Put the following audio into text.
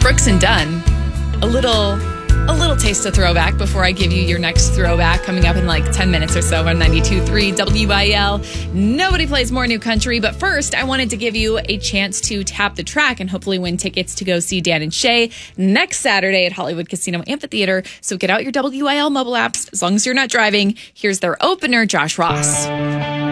Brooks and Dunn. A little taste of throwback before I give you your next throwback coming up in like 10 minutes or so on 92.3 WIL. Nobody plays more new country, but first I wanted to give you a chance to tap the track and hopefully win tickets to go see Dan and Shay next Saturday at Hollywood Casino Amphitheater. So get out your WIL mobile apps as long as you're not driving. Here's their opener, Josh Ross.